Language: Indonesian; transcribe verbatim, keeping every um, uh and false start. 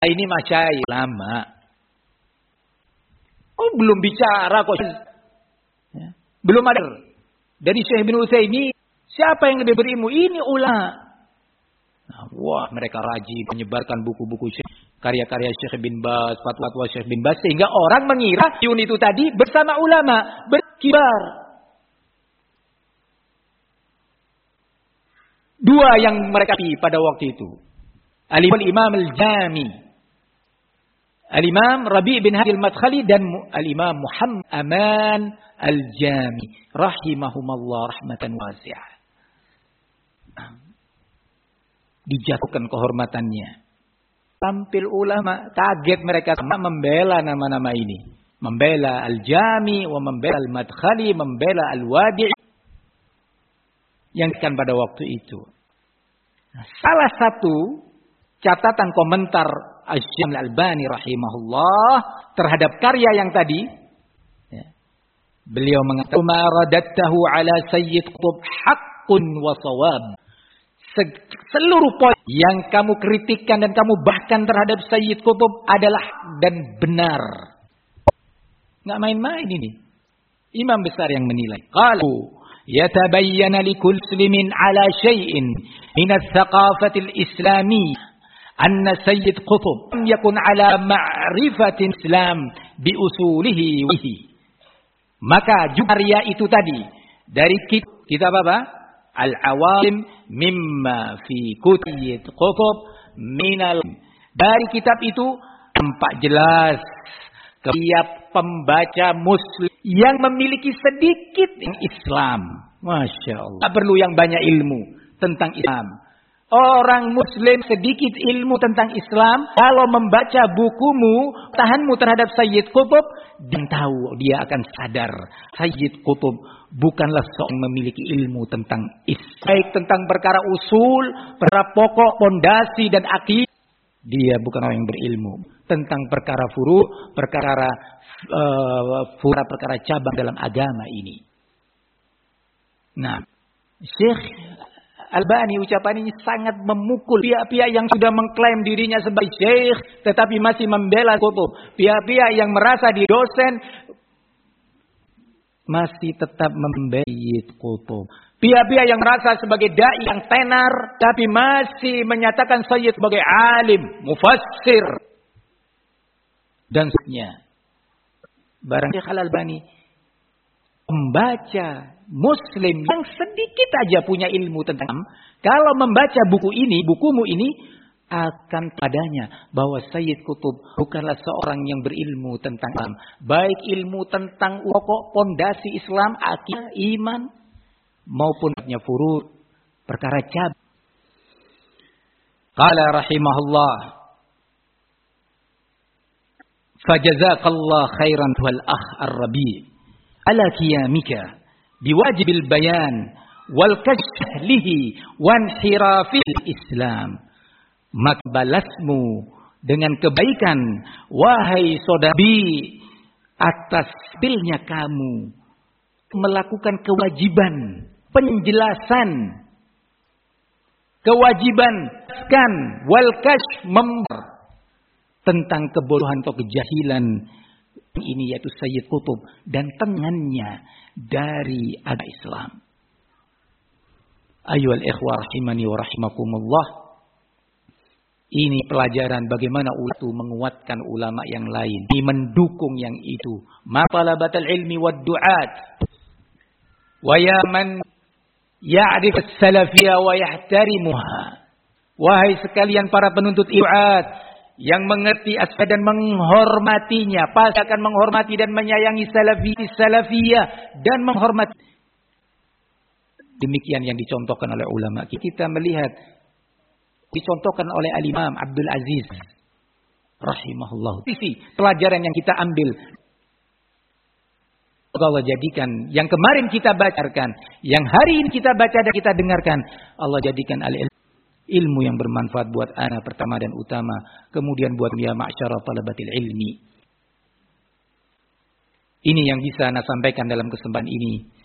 Ini masyayikh ulama. Oh, belum bicara kok. Ya. Belum ada. Dari Syekh bin Utsaimin, siapa yang lebih berilmu? Ini ulama. Nah, wah, mereka rajin menyebarkan buku-buku karya-karya Syekh bin Baz, fatwa-fatwa Syekh bin Baz, sehingga orang mengira Yun itu tadi bersama ulama, berkibar. Dua yang mereka pilih pada waktu itu. Al-Imam Al-Jami. Al-Imam Rabi' bin Hadi Al-Madkhali dan Al-Imam Muhammad Aman Al-Jami. Rahimahumallah rahmatan wasi'ah. Dijatuhkan kehormatannya. Tampil ulama, kaget mereka membela nama-nama ini. Membela Al-Jami, membela Al-Madkhali, membela Al-Wadi' yang kan pada waktu itu. Nah, salah satu catatan komentar Asy-Syaikh Al-Albani rahimahullah terhadap karya yang tadi, ya, beliau mengatakan ma radadtahu ala Sayyid Qutb haqqun wa shawab. Seluruh poin yang kamu kritikkan dan kamu bahkan terhadap Sayyid Qutb adalah dan benar. Enggak main-main ini. Imam besar yang menilai. Qalu yatabayyana likulli muslimin ala syai'in min ats-tsaqafati al-islamiyyah anna Sayyid Qutb lam yakun ala ma'rifati Islam bi usulihi wihi. Maka juga karya itu tadi dari kitab apa? Al-Awalim mimma fi Sayyid Qutb minal. Dari kitab itu tampak jelas setiap pembaca muslim yang memiliki sedikit Islam. Masya Allah. Tak perlu yang banyak ilmu tentang Islam. Orang muslim sedikit ilmu tentang Islam, kalau membaca bukumu, tahanmu terhadap Sayyid Qutb, dan tahu dia akan sadar Sayyid Qutb bukanlah seorang yang memiliki ilmu tentang Islam, baik tentang perkara usul, perkara pokok, pondasi dan akidah. Dia bukan orang yang berilmu tentang perkara furu, perkara uh, fura, perkara cabang dalam agama ini. Nah, Syekh Albani ucapan ini sangat memukul pihak-pihak yang sudah mengklaim dirinya sebagai syekh tetapi masih membela Qutb. Pihak-pihak yang merasa di dosen masih tetap membela Qutb. Pihak-pihak yang merasa sebagai dai yang tenar tapi masih menyatakan Sayyid sebagai alim, mufassir dan sebagainya. Barang Syekh Al-Albani membaca muslim yang sedikit aja punya ilmu tentang, kalau membaca buku ini, bukumu ini akan padanya bahwa Sayyid Qutb bukanlah seorang yang berilmu tentang Islam, baik ilmu tentang pokok pondasi Islam, akidah, iman maupun furu' perkara cabang. Qala rahimahullah fajazaqallahu khairan wal akh ar-Rabi' ala qiyamika biwajibil bayan wal kashlihi wan hirafil Islam. Maka balasmu dengan kebaikan wahai saudari atas pilnya kamu melakukan kewajiban penjelasan, kewajiban kan wal kash member tentang kebodohan atau kejahilan ini yaitu Sayyid Qutb dan tengannya dari agama Islam. Ayyuhal ikhwah rahimani wa rahimakumullah. Ini pelajaran bagaimana ulama menguatkan ulama yang lain, mendukung yang itu. Ma talabatul ilmi wad du'at wa ya man ya'rif as-salafiyya wa yahtarimuha. Wahai sekalian para penuntut ilmu yang mengerti asal dan menghormatinya, pasti akan menghormati dan menyayangi salafi salafiyah dan menghormati. Demikian yang dicontohkan oleh ulama. Kita melihat dicontohkan oleh Al-Imam Abdul Aziz rahimahullah. Sisi pelajaran yang kita ambil, Allah jadikan yang kemarin kita bacakan, yang hari ini kita baca dan kita dengarkan, Allah jadikan al ilmu yang bermanfaat buat ana pertama dan utama, kemudian buat ya ma'syara talabatil ilmi. Ini yang bisa ana sampaikan dalam kesempatan ini.